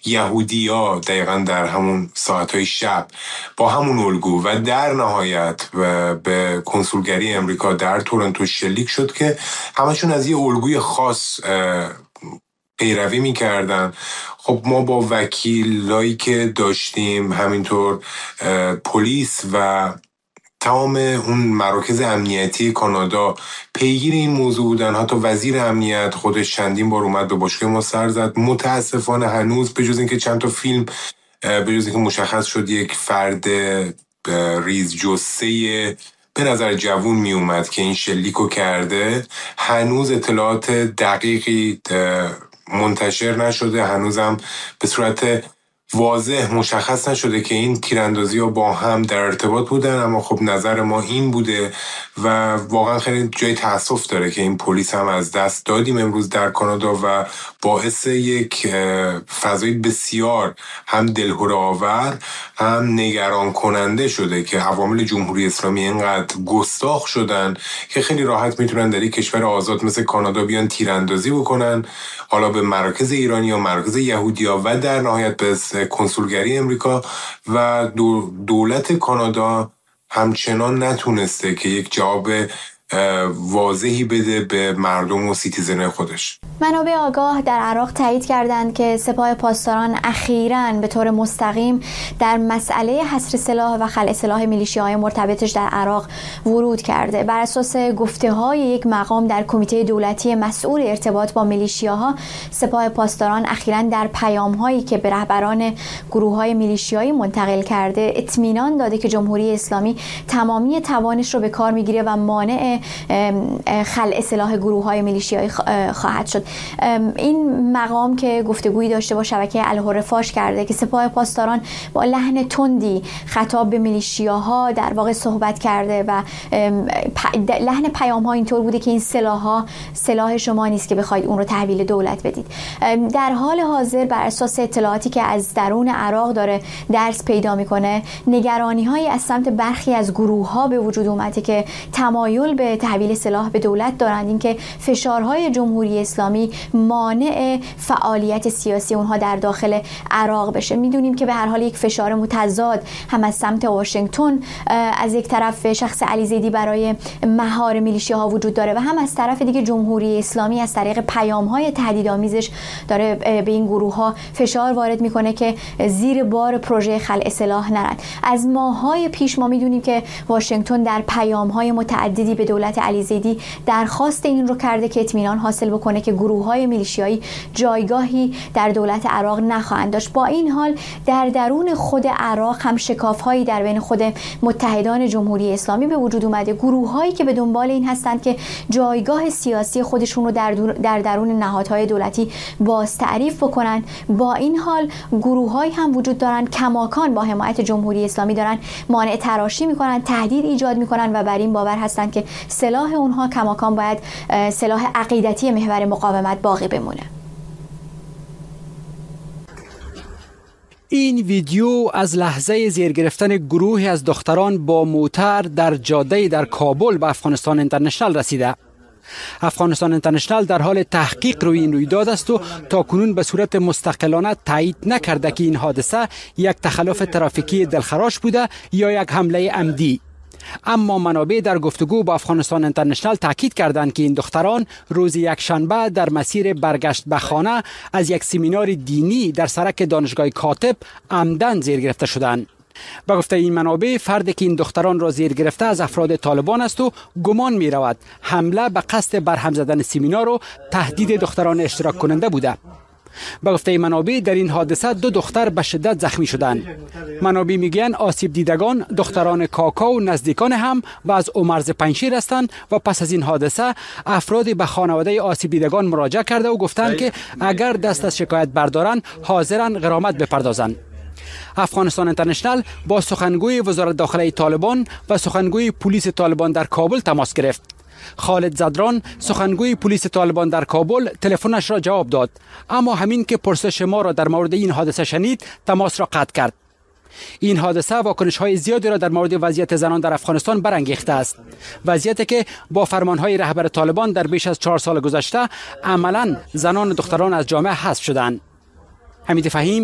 یهودی‌ها دقیقاً در همون ساعتهای شب با همون الگو و در نهایت به کنسولگری امریکا در تورنتو شلیک شد که همشون از یه الگوی خاص پیروی میکردن. خب ما با وکیلایی که داشتیم، همینطور پلیس و تمام اون مراکز امنیتی کانادا پیگیر این موضوع بودن. حتی وزیر امنیت خودش چندین بار اومد به باشگاه ما سر زد. متاسفانه هنوز به جز اینکه چند تا فیلم، به جز اینکه مشخص شد یک فرد ریز جثه به نظر جوون می اومد که این شلیکو کرده، هنوز اطلاعات دقیقی منتشر نشده. هنوزم به صورت واضح مشخص نشده که این تیراندازی ها با هم در ارتباط بودن. اما خب نظر ما این بوده و واقعا خیلی جای تأسف داره که این پلیس هم از دست دادیم امروز در کانادا و باعث یک فضای بسیار هم دلهره آور هم نگران کننده شده که عوامل جمهوری اسلامی اینقدر گستاخ شدن که خیلی راحت میتونن در یک کشور آزاد مثل کانادا بیان تیراندازی بکنن، حالا به مراکز ایرانی یا مراکز یهودیا و در نهایت به کنسولگری امریکا. و دولت کانادا همچنان نتونسته که یک جواب واضحی بده به مردم و سیتیزن خودش. منابع آگاه در عراق تایید کردند که سپاه پاسداران اخیراً به طور مستقیم در مسئله حصر سلاح و خلع سلاح میلیشیاهای مرتبطش در عراق ورود کرده. بر اساس گفته‌های یک مقام در کمیته دولتی مسئول ارتباط با میلیشیاها، سپاه پاسداران اخیراً در پیام‌هایی که به رهبران گروه‌های میلیشیایی منتقل کرده اطمینان داده که جمهوری اسلامی تمامی توانش رو به کار می‌گیره و مانع خلع سلاح گروه‌های میلیشیایی خواهد شد. این مقام که گفتگویی داشته با شبکه الحر فاش کرده که سپاه پاسداران با لحن تندی خطاب به میلیشیاها در واقع صحبت کرده و لحن پیام‌ها اینطور بوده که این سلاح شما نیست که بخواید اون رو تحویل دولت بدید. در حال حاضر بر اساس اطلاعاتی که از درون عراق داره درس پیدا میکنه، نگرانی‌هایی از سمت برخی از گروه‌ها به وجود اومده که تمایل به تحویل سلاح به دولت دارند، اینکه فشارهای جمهوری اسلامی مانع فعالیت سیاسی اونها در داخل عراق بشه. میدونیم که به هر حال یک فشار متضاد هم از سمت واشنگتن از یک طرف شخص علیزیدی برای مهار میلیشیاها وجود داره و هم از طرف دیگه جمهوری اسلامی از طریق پیام‌های تهدیدآمیزش داره به این گروه‌ها فشار وارد میکنه که زیر بار پروژه خلع سلاح نرن. از ماه‌های پیش ما میدونیم که واشنگتن در پیام‌های متعددی به دولت علیزیدی درخواست این رو کرده که اطمینان حاصل بکنه که گروه‌های میلیشیایی جایگاهی در دولت عراق نخواهند داشت. با این حال در درون خود عراق هم شکاف‌هایی در بین خود متحدان جمهوری اسلامی به وجود اومده، گروه‌هایی که به دنبال این هستند که جایگاه سیاسی خودشون رو در درون نهادهای دولتی باز تعریف بکنن. با این حال گروه‌هایی هم وجود دارن کماکان با حمایت جمهوری اسلامی دارن مانع تراشی میکنن، تهدید ایجاد میکنن و بر این باور هستند که سلاح اونها کماکان باید سلاح عقیدتی محور مقاومت باقی بمونه. این ویدیو از لحظه زیر گرفتن گروهی از دختران با موتر در جاده در کابل به افغانستان اینترنشنال رسیده. افغانستان اینترنشنال در حال تحقیق روی این رویداد است و تاکنون به صورت مستقلانه تایید نکرده که این حادثه یک تخلف ترافیکی دلخراش بوده یا یک حمله عمدی. اما منابع در گفتگو با افغانستان اینترنشنال تاکید کردند که این دختران روز یکشنبه در مسیر برگشت به خانه از یک سمینار دینی در سرک دانشگاه کاتب عمدن زیر گرفته شدند. به گفته این منابع، فردی که این دختران را زیر گرفته از افراد طالبان است و گمان می رود حمله به قصد برهم زدن سمینار و تهدید دختران اشتراک کننده بوده. به گفته منابع در این حادثه 2 دختر به شدت زخمی شدند. منابع میگویند آسیب دیدگان دختران کاکا و نزدیکان هم و از عمرز پنجشیر هستند و پس از این حادثه افرادی به خانواده آسیب دیدگان مراجعه کرده و گفتند که اگر دست از شکایت بردارند حاضرند غرامت بپردازند. افغانستان اینترنشنال با سخنگوی وزارت داخله طالبان و سخنگوی پلیس طالبان در کابل تماس گرفت. خالد زدران سخنگوی پلیس طالبان در کابل تلفنش را جواب داد، اما همین که پرسش ما را در مورد این حادثه شنید تماس را قطع کرد. این حادثه واکنش‌های زیادی را در مورد وضعیت زنان در افغانستان برانگیخته است. وضعیتی که با فرمان‌های رهبر طالبان در بیش از 4 سال گذشته عملاً زنان و دختران از جامعه حذف شدند. حمید فهیم،